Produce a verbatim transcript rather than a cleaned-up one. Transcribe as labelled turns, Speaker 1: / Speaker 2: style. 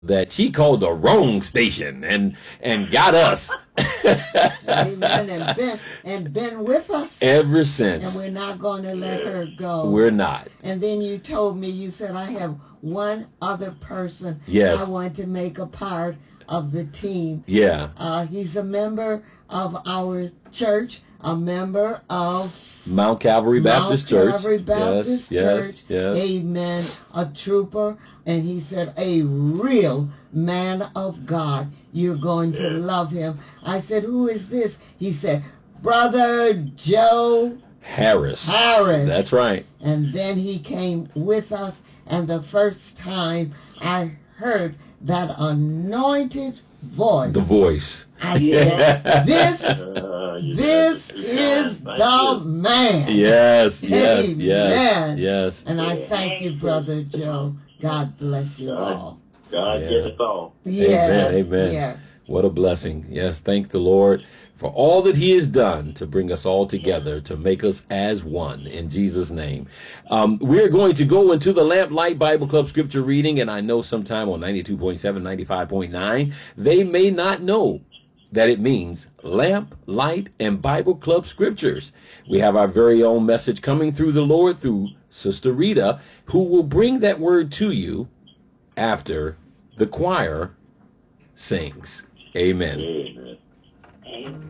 Speaker 1: that she called the wrong station and and got us.
Speaker 2: Amen. And been and been with us
Speaker 1: ever since.
Speaker 2: And we're not going to let her go.
Speaker 1: We're not.
Speaker 2: And then you told me, you said, I have one other person
Speaker 1: yes.
Speaker 2: I want to make a part of the team.
Speaker 1: Yeah.
Speaker 2: Uh, he's a member of our church, a member of
Speaker 1: Mount Calvary Baptist
Speaker 2: Mount
Speaker 1: Church.
Speaker 2: Calvary Baptist
Speaker 1: yes,
Speaker 2: Church.
Speaker 1: Yes, yes.
Speaker 2: Amen. A trooper. And he said, a real man of God. You're going to love him. I said, who is this? He said, Brother Joe
Speaker 1: Harris.
Speaker 2: Harris.
Speaker 1: That's right.
Speaker 2: And then he came with us. And the first time I heard that anointed voice.
Speaker 1: The voice.
Speaker 2: I said, this, this is the man.
Speaker 1: Yes, yes,
Speaker 2: Amen.
Speaker 1: yes, yes.
Speaker 2: And I thank you, Brother Joe. God bless you all.
Speaker 3: God get us all.
Speaker 2: Yes,
Speaker 1: amen, amen.
Speaker 2: Yes.
Speaker 1: What a blessing. Yes, thank the Lord for all that he has done to bring us all together, to make us as one, in Jesus' name. Um, we're going to go into the Lamplight Bible Club scripture reading, and I know sometime on ninety-two point seven, ninety-five point nine, they may not know that it means lamp, light, and Bible Club scriptures. We have our very own message coming through the Lord through Sister Rita, who will bring that word to you after the choir sings. Amen.
Speaker 3: Amen. Amen.